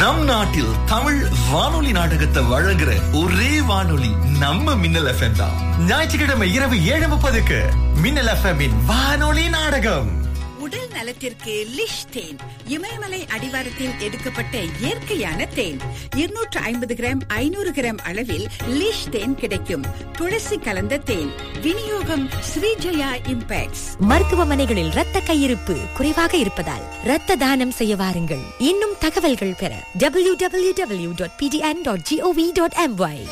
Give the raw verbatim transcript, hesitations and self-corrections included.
நம் நாட்டில் தமிழ் வானொலி நாடகத்தை வழங்குற ஒரே வானொலி நம்ம மின்னல் எஃப்எம் தான். ஞாயிற்றுக்கிழமை இரவு ஏழு முப்பதுக்கு மின்னல் எஃப்எம் வானொலி நாடகம். உடல் நலத்திற்கு லிஷ் தேன், இமயமலை அடிவாரத்தில் எடுக்கப்பட்ட இயற்கையான தேன். இருநூற்று ஐம்பது கிராம் ஐநூறு கிராம் அளவில் லிஷ் தேன் கிடைக்கும். துளசி கலந்த தேன். விநியோகம் ஸ்ரீஜயா இம்பேக்ட்ஸ். மருத்துவமனைகளில் இரத்த கையிருப்பு குறைவாக இருப்பதால் இரத்த தானம் செய்ய வாருங்கள். இன்னும் தகவல்கள் பெற W W W dot B T N dot G O we dot M Y.